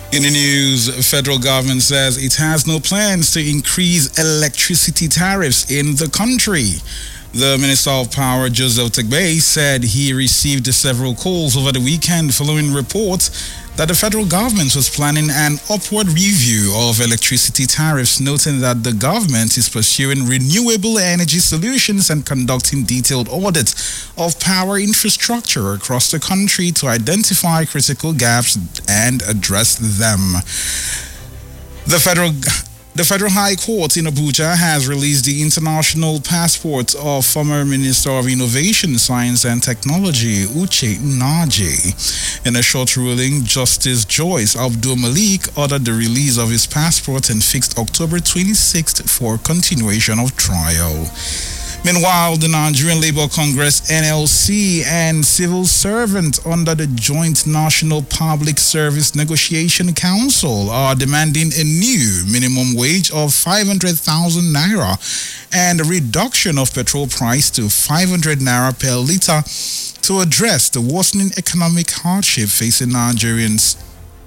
In the news, federal government says it has no plans to increase electricity tariffs in the country. The Minister of Power, Joseph Tegbe, said he received several calls over the weekend following reports that the federal government was planning an upward review of electricity tariffs, noting that the government is pursuing renewable energy solutions and conducting detailed audits of power infrastructure across the country to identify critical gaps and address them. The Federal High Court in Abuja has released the international passport of former Minister of Innovation, Science and Technology, Uche Nnaji. In a short ruling, Justice Joyce Abdul Malik ordered the release of his passport and fixed October 26th for continuation of trial. Meanwhile, the Nigerian Labour Congress (NLC) and civil servants under the Joint National Public Service Negotiation Council are demanding a new minimum wage of 500,000 naira and a reduction of petrol price to 500 naira per litre to address the worsening economic hardship facing Nigerians.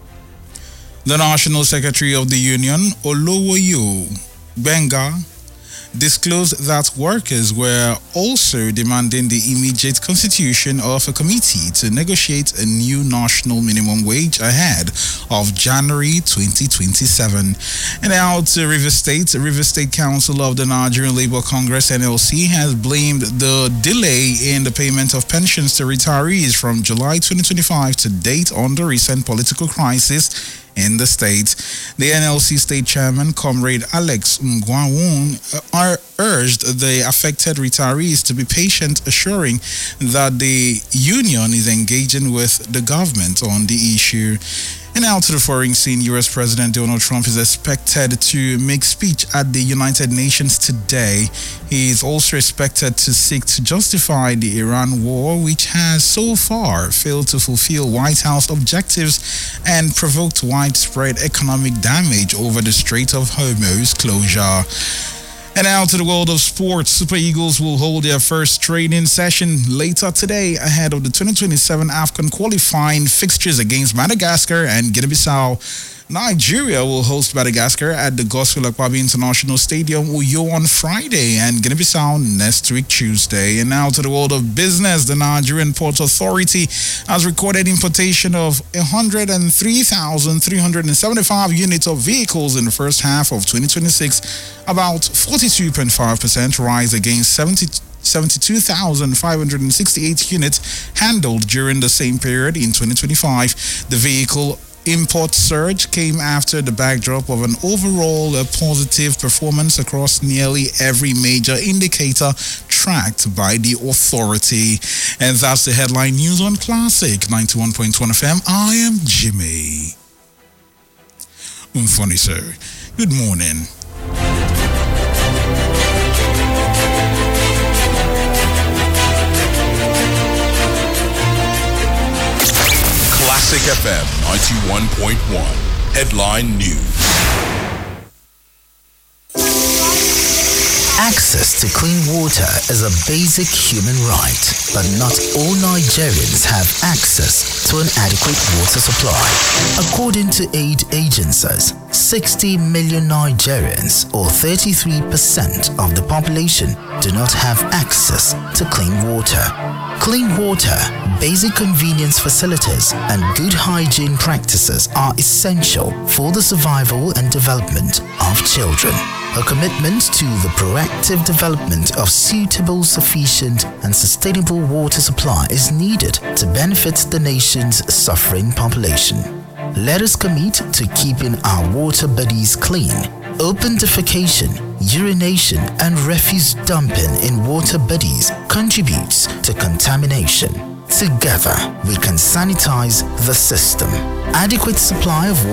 The National Secretary of the Union, Olowoyo Benga, disclosed that workers were also demanding the immediate constitution of a committee to negotiate a new national minimum wage ahead of January 2027. And out to River State Council of the Nigerian Labour Congress (NLC) has blamed the delay in the payment of pensions to retirees from July 2025 to date on the recent political crisis in the state. The NLC State Chairman, Comrade Alex Ngwawung, urged the affected retirees to be patient, assuring that the union is engaging with the government on the issue. And now to the foreign scene, U.S. President Donald Trump is expected to make speech at the United Nations today. He is also expected to seek to justify the Iran war, which has so far failed to fulfill White House objectives and provoked widespread economic damage over the Strait of Hormuz closure. And now to the world of sports. Super Eagles will hold their first training session later today ahead of the 2027 AFCON qualifying fixtures against Madagascar and Guinea-Bissau. Nigeria will host Madagascar at the Godswill Akpabio International Stadium, Uyo, on Friday and Guinea-Bissau next week, Tuesday. And now to the world of business. The Nigerian Port Authority has recorded importation of 103,375 units of vehicles in the first half of 2026, about 42.5% rise against 72,568 units handled during the same period in 2025. The vehicle import surge came after the backdrop of an overall positive performance across nearly every major indicator tracked by the authority. And that's the headline news on Classic 91.1 FM. I am Jimmy Umfoni, sir. Good morning. Classic FM 91.1. Headline News. Access to clean water is a basic human right, but not all Nigerians have access to an adequate water supply. According to aid agencies, 60 million Nigerians, or 33% of the population, do not have access to clean water. Clean water, basic convenience facilities, and good hygiene practices are essential for the survival and development of children. A commitment to the proactive development of suitable, sufficient, and sustainable water supply is needed to benefit the nation's suffering population. Let us commit to keeping our water bodies clean. Open defecation, urination, and refuse dumping in water bodies contributes to contamination. Together, we can sanitize the system. Adequate supply of